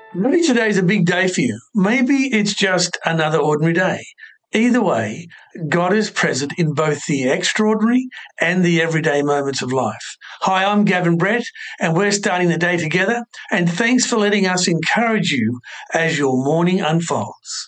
Maybe today's a big day for you. Maybe it's just another ordinary day. Either way, God is present in both the extraordinary and the everyday moments of life. Hi, I'm Gavin Brett, and we're starting the day together. And thanks for letting us encourage you as your morning unfolds.